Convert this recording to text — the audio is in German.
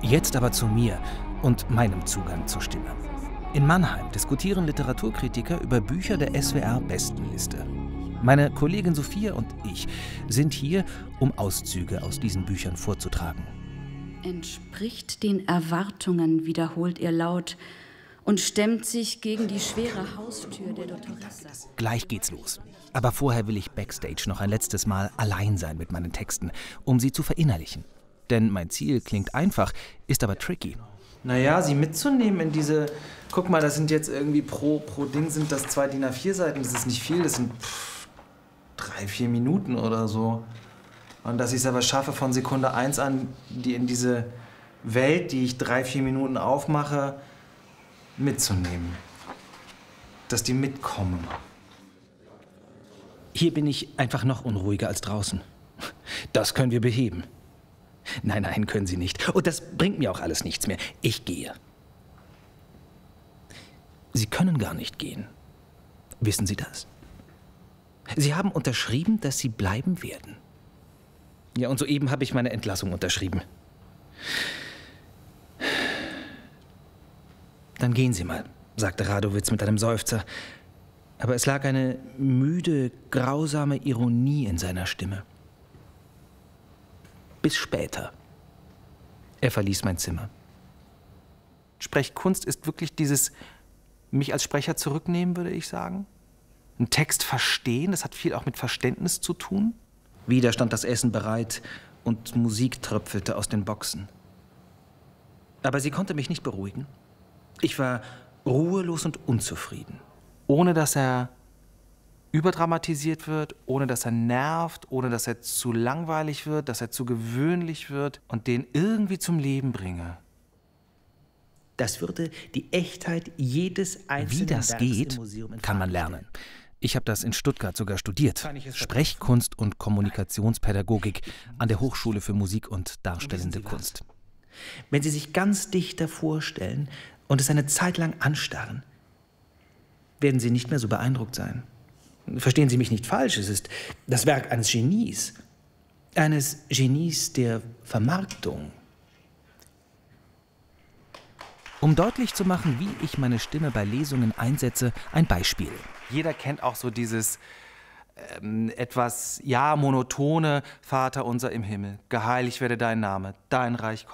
Jetzt aber zu mir und meinem Zugang zur Stimme. In Mannheim diskutieren Literaturkritiker über Bücher der SWR-Bestenliste. Meine Kollegin Sophia und ich sind hier, um Auszüge aus diesen Büchern vorzutragen. Entspricht den Erwartungen, wiederholt ihr laut und stemmt sich gegen die schwere Haustür der Dottoressa. Gleich geht's los. Aber vorher will ich backstage noch ein letztes Mal allein sein mit meinen Texten, um sie zu verinnerlichen. Denn mein Ziel klingt einfach, ist aber tricky. Naja, sie mitzunehmen in diese... Guck mal, das sind jetzt irgendwie pro Ding sind das 2 DIN A4 Seiten. Das ist nicht viel, das sind 3-4 Minuten oder so. Und dass ich es aber schaffe, von Sekunde 1 an, die in diese Welt, die ich 3-4 Minuten aufmache, mitzunehmen. Dass die mitkommen. Hier bin ich einfach noch unruhiger als draußen. Das können wir beheben. Nein, können Sie nicht. Und das bringt mir auch alles nichts mehr. Ich gehe. Sie können gar nicht gehen. Wissen Sie das? Sie haben unterschrieben, dass Sie bleiben werden. Ja, und soeben habe ich meine Entlassung unterschrieben. Dann gehen Sie mal, sagte Radowitz mit einem Seufzer. Aber es lag eine müde, grausame Ironie in seiner Stimme. Bis später. Er verließ mein Zimmer. Sprechkunst ist wirklich dieses mich als Sprecher zurücknehmen, würde ich sagen. Einen Text verstehen, das hat viel auch mit Verständnis zu tun. Wieder stand das Essen bereit und Musik tröpfelte aus den Boxen. Aber sie konnte mich nicht beruhigen. Ich war ruhelos und unzufrieden. Ohne dass er überdramatisiert wird, ohne dass er nervt, ohne dass er zu langweilig wird, dass er zu gewöhnlich wird und den irgendwie zum Leben bringe. Das würde die Echtheit jedes einzelnen Wie das Werks geht, im Museum in kann man Frage lernen. Ich habe das in Stuttgart sogar studiert. Sprechkunst und Kommunikationspädagogik an der Hochschule für Musik und Darstellende Kunst. stellen. Wenn Sie sich ganz dicht davor stellen und es eine Zeit lang anstarren, werden Sie nicht mehr so beeindruckt sein. Verstehen Sie mich nicht falsch, es ist das Werk eines Genies. Eines Genies der Vermarktung. Um deutlich zu machen, wie ich meine Stimme bei Lesungen einsetze, ein Beispiel. Jeder kennt auch so dieses etwas, monotone Vater unser im Himmel. Geheiligt werde dein Name, dein Reich komme.